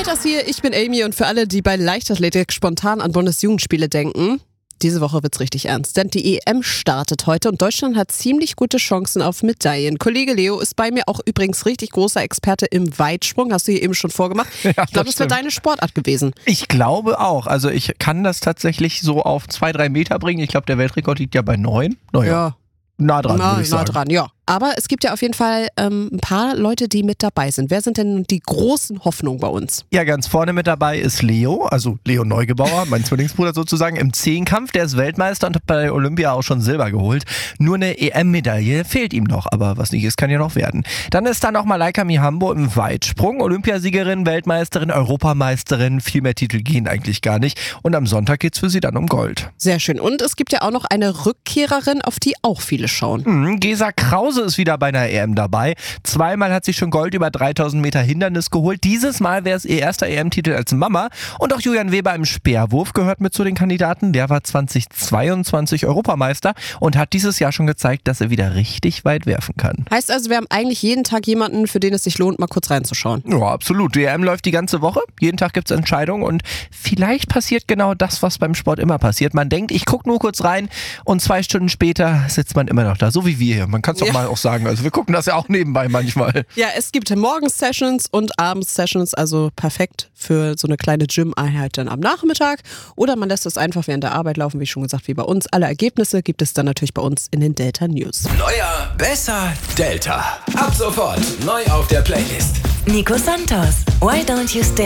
Elters hier, ich bin Amy und für alle, die bei Leichtathletik spontan an Bundesjugendspiele denken, diese Woche wird's richtig ernst, denn die EM startet heute und Deutschland hat ziemlich gute Chancen auf Medaillen. Kollege Leo ist bei mir, auch übrigens richtig großer Experte im Weitsprung, hast du hier eben schon vorgemacht. Ja, ich glaube, das wäre deine Sportart gewesen. Ich glaube auch, also ich kann das tatsächlich so auf 2-3 Meter bringen. Ich glaube, der Weltrekord liegt ja bei 9. Ja. Nah dran, würde ich sagen. Nah dran, ja. Aber es gibt ja auf jeden Fall ein paar Leute, die mit dabei sind. Wer sind denn die großen Hoffnungen bei uns? Ja, ganz vorne mit dabei ist Leo, also Leo Neugebauer, mein Zwillingsbruder sozusagen, im Zehnkampf. Der ist Weltmeister und hat bei Olympia auch schon Silber geholt. Nur eine EM-Medaille fehlt ihm noch, aber was nicht ist, kann ja noch werden. Dann ist da noch Malaika Mihambo im Weitsprung. Olympiasiegerin, Weltmeisterin, Europameisterin. Viel mehr Titel gehen eigentlich gar nicht. Und am Sonntag geht's für sie dann um Gold. Sehr schön. Und es gibt ja auch noch eine Rückkehrerin, auf die auch viele schauen. Gesa Krause ist wieder bei einer EM dabei. Zweimal hat sie schon Gold über 3000 Meter Hindernis geholt. Dieses Mal wäre es ihr erster EM-Titel als Mama. Und auch Julian Weber im Speerwurf gehört mit zu den Kandidaten. Der war 2022 Europameister und hat dieses Jahr schon gezeigt, dass er wieder richtig weit werfen kann. Heißt also, wir haben eigentlich jeden Tag jemanden, für den es sich lohnt, mal kurz reinzuschauen. Ja, absolut. Die EM läuft die ganze Woche. Jeden Tag gibt es Entscheidungen und vielleicht passiert genau das, was beim Sport immer passiert. Man denkt, ich gucke nur kurz rein und 2 Stunden später sitzt man immer noch da. So wie wir hier. Man kann es doch mal auch sagen. Also wir gucken das ja auch nebenbei manchmal. Ja, es gibt Morgens-Sessions und Abends-Sessions, also perfekt für so eine kleine Gym-Einheit dann am Nachmittag. Oder man lässt es einfach während der Arbeit laufen, wie schon gesagt, wie bei uns. Alle Ergebnisse gibt es dann natürlich bei uns in den Delta News. Neuer, besser, Delta. Ab sofort neu auf der Playlist. Nico Santos, Why Don't You Stay?